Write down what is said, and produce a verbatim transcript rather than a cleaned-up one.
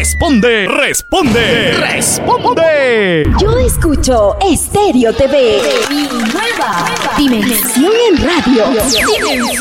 Responde, responde, responde. Yo escucho Estéreo T V, mi nueva dimensión en radio. Dimensión